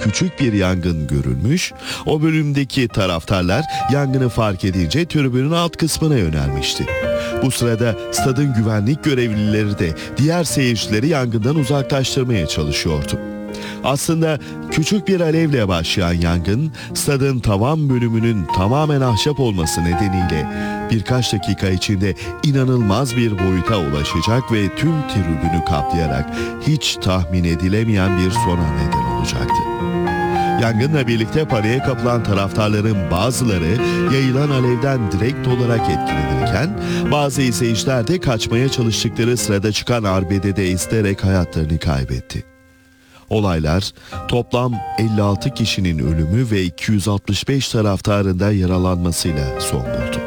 küçük bir yangın görülmüş. O bölümdeki taraftarlar yangını fark edince tribünün alt kısmına yönelmişti. Bu sırada stadın güvenlik görevlileri de diğer seyircileri yangından uzaklaştırmaya çalışıyordu. Aslında küçük bir alevle başlayan yangın, stadın tavan bölümünün tamamen ahşap olması nedeniyle birkaç dakika içinde inanılmaz bir boyuta ulaşacak ve tüm tribünü kaplayarak hiç tahmin edilemeyen bir sona neden olacaktı. Yangınla birlikte paniğe kapılan taraftarların bazıları yayılan alevden direkt olarak etkilenirken, bazı izleyiciler de kaçmaya çalıştıkları sırada çıkan arbedede ezilerek hayatlarını kaybetti. Olaylar toplam 56 kişinin ölümü ve 265 taraftarın da yaralanmasıyla son buldu.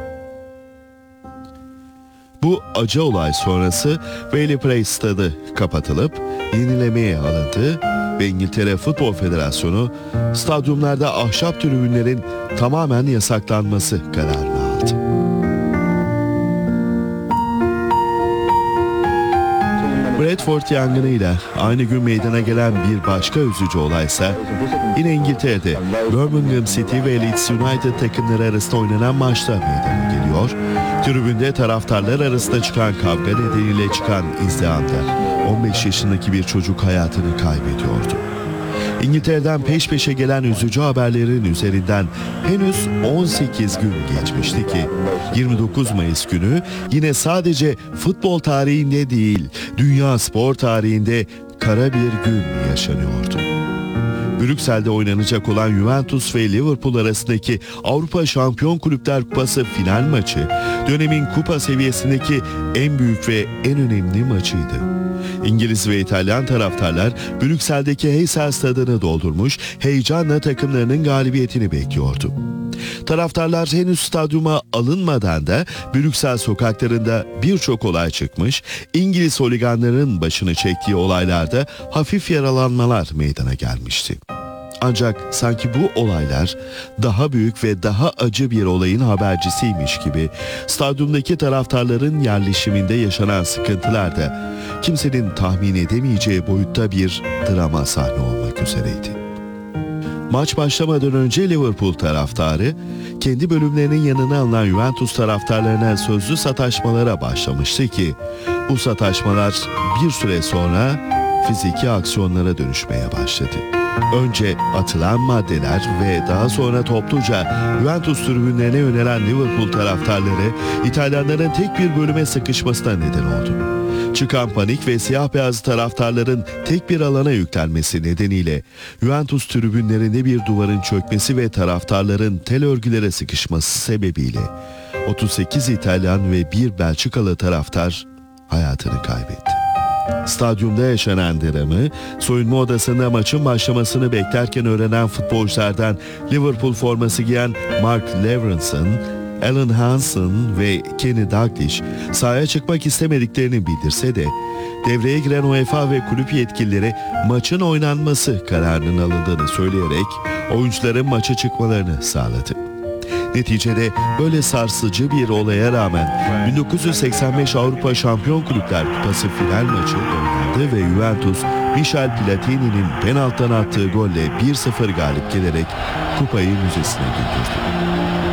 Bu acı olay sonrası Wembley Park stadı kapatılıp yenilemeye alındı ve İngiltere Futbol Federasyonu stadyumlarda ahşap tribünlerin tamamen yasaklanması kararını aldı. Bradford yangınıyla aynı gün meydana gelen bir başka üzücü olaysa yine İngiltere'de Birmingham City ve Leeds United takımları arasında oynanan maçta meydana geliyor. Tribünde taraftarlar arasında çıkan kavga nedeniyle çıkan izdihamda 15 yaşındaki bir çocuk hayatını kaybediyordu. İngiltere'den peş peşe gelen üzücü haberlerin üzerinden henüz 18 gün geçmişti ki 29 Mayıs günü yine sadece futbol tarihinde değil, dünya spor tarihinde kara bir gün yaşanıyordu. Brüksel'de oynanacak olan Juventus ve Liverpool arasındaki Avrupa Şampiyon Kulüpler Kupası final maçı, dönemin kupa seviyesindeki en büyük ve en önemli maçıydı. İngiliz ve İtalyan taraftarlar Brüksel'deki Heysel stadını doldurmuş, heyecanla takımlarının galibiyetini bekliyordu. Taraftarlar henüz stadyuma alınmadan da Brüksel sokaklarında birçok olay çıkmış, İngiliz holiganların başını çektiği olaylarda hafif yaralanmalar meydana gelmişti. Ancak sanki bu olaylar daha büyük ve daha acı bir olayın habercisiymiş gibi stadyumdaki taraftarların yerleşiminde yaşanan sıkıntılar da kimsenin tahmin edemeyeceği boyutta bir drama sahne olmak üzereydi. Maç başlamadan önce Liverpool taraftarı kendi bölümlerinin yanına alınan Juventus taraftarlarına sözlü sataşmalara başlamıştı ki bu sataşmalar bir süre sonra fiziki aksiyonlara dönüşmeye başladı. Önce atılan maddeler ve daha sonra topluca Juventus tribünlerine yönelen Liverpool taraftarları İtalyanların tek bir bölüme sıkışmasına neden oldu. Çıkan panik ve siyah beyaz taraftarların tek bir alana yüklenmesi nedeniyle Juventus tribünlerinde bir duvarın çökmesi ve taraftarların tel örgülere sıkışması sebebiyle 38 İtalyan ve bir Belçikalı taraftar hayatını kaybetti. Stadyumda yaşanan dramı, soyunma odasında maçın başlamasını beklerken öğrenen futbolculardan Liverpool forması giyen Mark Lawrenson, Alan Hansen ve Kenny Dalglish sahaya çıkmak istemediklerini bildirse de devreye giren UEFA ve kulüp yetkilileri maçın oynanması kararının alındığını söyleyerek oyuncuların maça çıkmalarını sağladı. Neticede böyle sarsıcı bir olaya rağmen 1985 Avrupa Şampiyon Kulüpler Kupası final maçı oynandı ve Juventus Michel Platini'nin penaltıdan attığı golle 1-0 galip gelerek kupayı müzesine götürdü.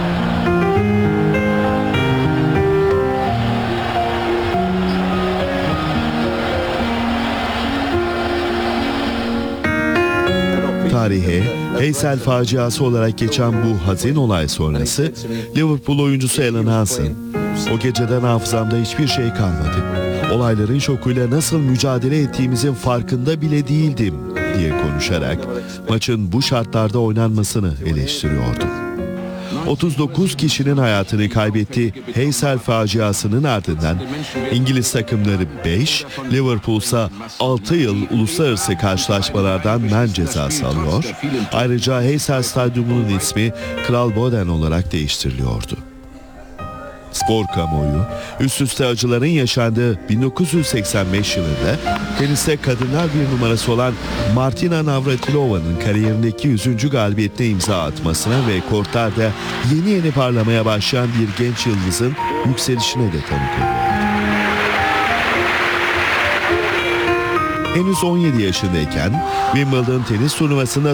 Tarihe Heysel faciası olarak geçen bu hazin olay sonrası Liverpool oyuncusu Alan Hansen, "O geceden hafızamda hiçbir şey kalmadı. Olayların şokuyla nasıl mücadele ettiğimizin farkında bile değildim" diye konuşarak maçın bu şartlarda oynanmasını eleştiriyordu. 39 kişinin hayatını kaybettiği Heysel faciasının ardından İngiliz takımları 5, Liverpool ise 6 yıl uluslararası karşılaşmalardan men cezası alıyor. Ayrıca Heysel Stadyumu'nun ismi Kral Boden olarak değiştiriliyordu. Spor kamuoyu, üst üste acıların yaşandığı 1985 yılında teniste kadınlar bir numarası olan Martina Navratilova'nın kariyerindeki 100. galibiyetine imza atmasına ve kortlarda yeni parlamaya başlayan bir genç yıldızın yükselişine de tanık oluyor. Henüz 17 yaşındayken Wimbledon tenis turnuvasında